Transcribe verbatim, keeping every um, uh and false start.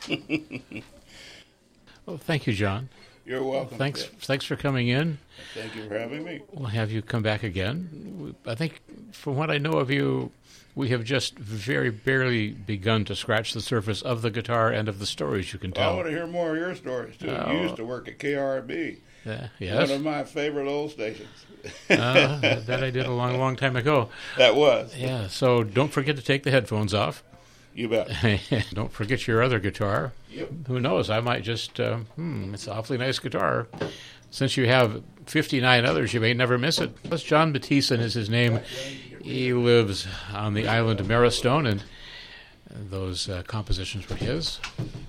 Well, thank you, John. You're welcome. Thanks, Ted. thanks for coming in. Thank you for having me. We'll have you come back again. I think, from what I know of you, we have just very barely begun to scratch the surface of the guitar and of the stories you can Well, I tell. want to hear more of your stories, too. Oh. You used to work at K R B, Uh, yes, one of my favorite old stations. uh, that I did a long, long time ago. That was. Yeah, so don't forget to take the headphones off. You bet. Don't forget your other guitar. Yep. Who knows? I might just, uh, hmm, it's an awfully nice guitar. Since you have fifty-nine others, you may never miss it. Plus, John Mattison is his name. He lives on the island of Marrowstone, and those uh, compositions were his.